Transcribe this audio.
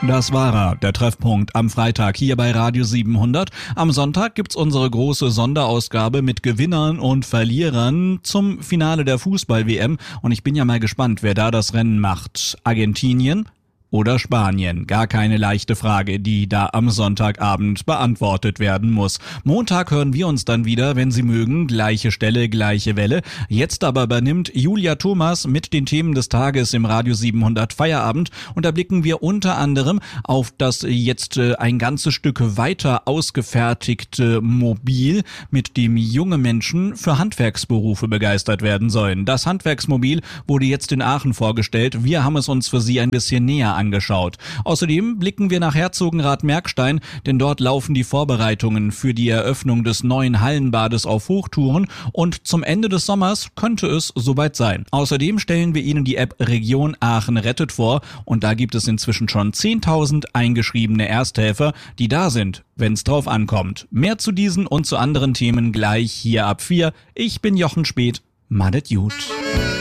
Das war er, der Treffpunkt am Freitag hier bei Radio 700. Am Sonntag gibt's unsere große Sonderausgabe mit Gewinnern und Verlierern zum Finale der Fußball-WM. Und ich bin ja mal gespannt, wer da das Rennen macht. Argentinien oder Spanien? Gar keine leichte Frage, die da am Sonntagabend beantwortet werden muss. Montag hören wir uns dann wieder, wenn Sie mögen. Gleiche Stelle, gleiche Welle. Jetzt aber übernimmt Julia Thomas mit den Themen des Tages im Radio 700 Feierabend. Und da blicken wir unter anderem auf das jetzt ein ganzes Stück weiter ausgefertigte Mobil, mit dem junge Menschen für Handwerksberufe begeistert werden sollen. Das Handwerksmobil wurde jetzt in Aachen vorgestellt. Wir haben es uns für Sie ein bisschen näher angeschaut. Außerdem blicken wir nach Herzogenrath-Merkstein, denn dort laufen die Vorbereitungen für die Eröffnung des neuen Hallenbades auf Hochtouren und zum Ende des Sommers könnte es soweit sein. Außerdem stellen wir Ihnen die App Region Aachen rettet vor und da gibt es inzwischen schon 10.000 eingeschriebene Ersthelfer, die da sind, wenn es drauf ankommt. Mehr zu diesen und zu anderen Themen gleich hier ab 4. Ich bin Jochen Speth. Madet gut.